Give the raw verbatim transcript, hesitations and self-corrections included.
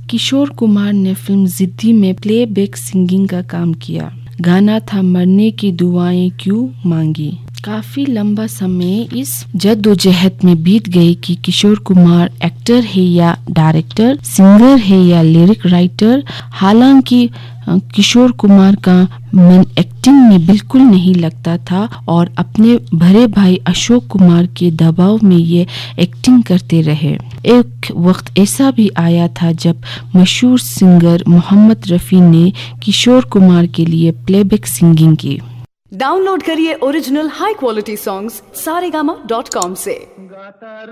किशोर कुमार ने फिल्म जिद्दी में प्लेबैक सिंगिंग का काम किया। गाना था मरने की दुआएं क्यों मांगी। काफी लंबा समय इस जद्दोजहद में बीत गई कि किशोर कुमार एक्टर है या डायरेक्टर, सिंगर है या लिरिक राइटर। हालांकि किशोर कुमार का मन एक्टिंग में बिल्कुल नहीं लगता था और अपने बड़े भाई अशोक कुमार के दबाव में ये एक्टिंग करते रहे। एक वक्त ऐसा भी आया था जब मशहूर सिंगर मोहम्मद रफ़ी ने किशोर कुमार के लिए प्लेबैक सिंगिंग की। डाउनलोड करिए original high quality songs Saregama dot com से।